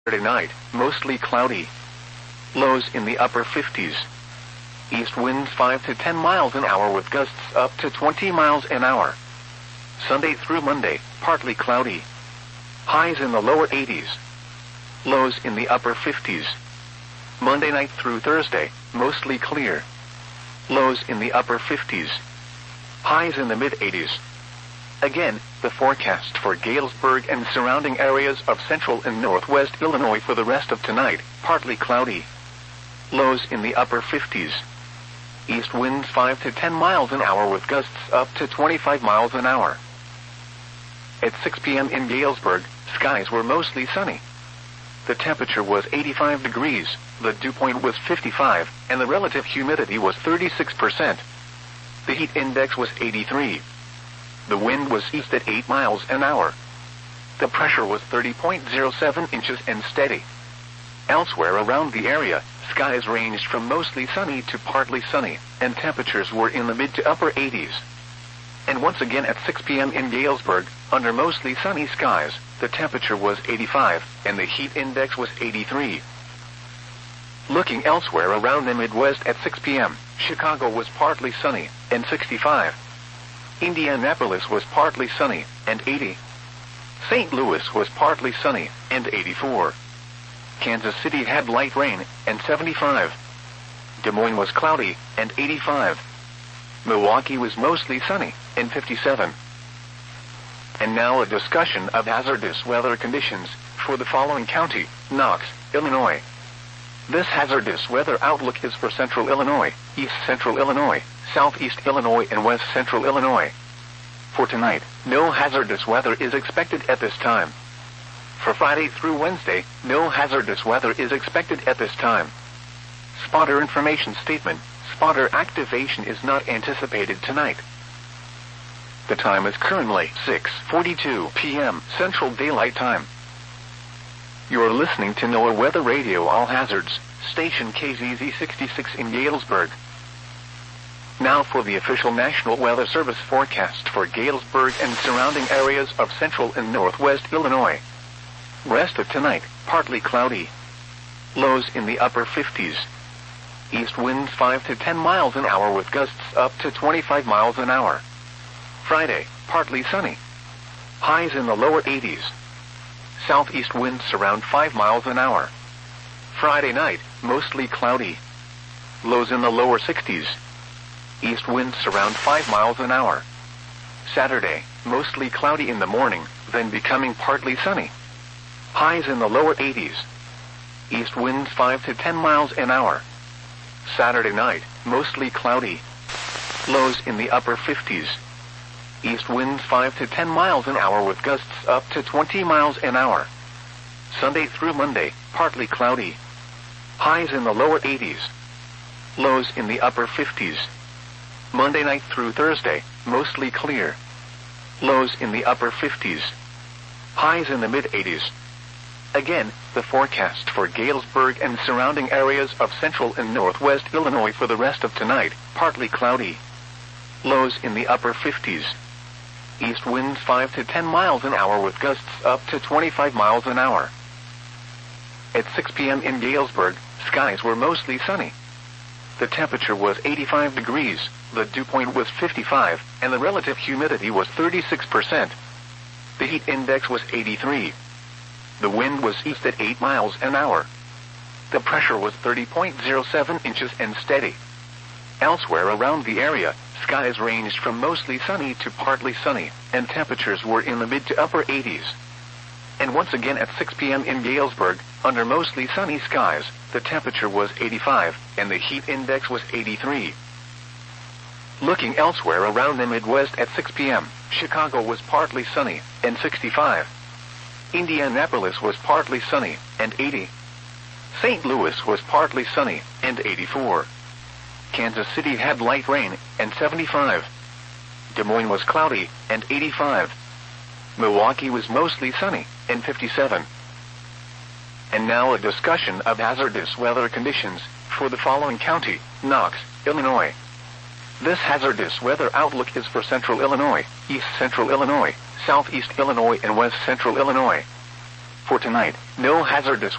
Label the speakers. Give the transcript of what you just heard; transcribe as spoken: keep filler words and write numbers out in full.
Speaker 1: Saturday night, mostly cloudy. Lows in the upper fifties. East winds five to ten miles an hour with gusts up to twenty miles an hour. Sunday through Monday, partly cloudy. Highs in the lower eighties. Lows in the upper fifties. Monday night through Thursday, mostly clear. Lows in the upper fifties. Highs in the mid-eighties. Again, the forecast for Galesburg and surrounding areas of central and northwest Illinois for the rest of tonight, partly cloudy. Lows in the upper fifties. East winds five to ten miles an hour with gusts up to twenty-five miles an hour. At six p.m. in Galesburg, skies were mostly sunny. The temperature was eighty-five degrees, the dew point was fifty-five, and the relative humidity was thirty-six percent. The heat index was eighty-three. The wind was east at eight miles an hour. The pressure was thirty point zero seven inches and steady. Elsewhere around the area, skies ranged from mostly sunny to partly sunny, and temperatures were in the mid to upper eighties. And once again at six p.m. in Galesburg, under mostly sunny skies, the temperature was eighty-five, and the heat index was eighty-three. Looking elsewhere around the Midwest at six p.m., Chicago was partly sunny, and sixty-five. Indianapolis was partly sunny, and eighty. Saint Louis was partly sunny, and eighty-four. Kansas City had light rain, and seventy-five. Des Moines was cloudy, and eighty-five. Milwaukee was mostly sunny, and fifty-seven. And now a discussion of hazardous weather conditions for the following county, Knox, Illinois. This hazardous weather outlook is for central Illinois, east central Illinois, southeast Illinois, and west central Illinois. For tonight, no hazardous weather is expected at this time. For Friday through Wednesday, no hazardous weather is expected at this time. Spotter information statement: spotter activation is not anticipated tonight. The time is currently six forty-two p.m. Central Daylight Time. You are listening to NOAA Weather Radio All Hazards, station K Z Z sixty-six in Galesburg. Now for the official National Weather Service forecast for Galesburg and surrounding areas of central and northwest Illinois. Rest of tonight, partly cloudy. Lows in the upper fifties. East winds five to ten miles an hour with gusts up to twenty-five miles an hour. Friday, partly sunny. Highs in the lower eighties. Southeast winds around five miles an hour. Friday night, mostly cloudy. Lows in the lower sixties. East winds around five miles an hour. Saturday, mostly cloudy in the morning, then becoming partly sunny. Highs in the lower eighties. East winds five to ten miles an hour. Saturday night, mostly cloudy. Lows in the upper fifties. East winds five to ten miles an hour with gusts up to twenty miles an hour. Sunday through Monday, partly cloudy. Highs in the lower eighties. Lows in the upper fifties. Monday night through Thursday, mostly clear. Lows in the upper fifties. Highs in the mid-eighties. Again, the forecast for Galesburg and surrounding areas of central and northwest Illinois for the rest of tonight, partly cloudy. Lows in the upper fifties. East winds five to ten miles an hour with gusts up to twenty-five miles an hour. At six p.m. in Galesburg, skies were mostly sunny. The temperature was eighty-five degrees, the dew point was fifty-five, and the relative humidity was thirty-six percent. The heat index was eighty-three. The wind was east at eight miles an hour. The pressure was thirty point zero seven inches and steady. Elsewhere around the area, skies ranged from mostly sunny to partly sunny, and temperatures were in the mid to upper eighties. And once again at six p.m. in Galesburg, under mostly sunny skies, the temperature was eighty-five, and the heat index was eighty-three. Looking elsewhere around the Midwest at six p.m., Chicago was partly sunny, and sixty-five. Indianapolis was partly sunny, and eighty. Saint Louis was partly sunny, and eighty-four. Kansas City had light rain, and seventy-five. Des Moines was cloudy, and eighty-five. Milwaukee was mostly sunny, and fifty-seven. And now a discussion of hazardous weather conditions for the following county, Knox, Illinois. This hazardous weather outlook is for central Illinois, east central Illinois, southeast Illinois, and west central Illinois. For tonight, no hazardous